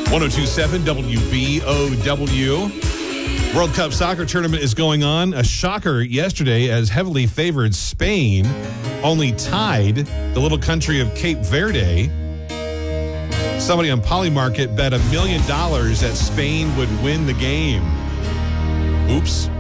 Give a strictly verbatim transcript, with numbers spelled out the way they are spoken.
one oh two point seven W B O W. World Cup soccer tournament is going on. A shocker yesterday as heavily favored Spain only tied the little country of Cape Verde. Somebody on Polymarket bet a million dollars that Spain would win the game. Oops.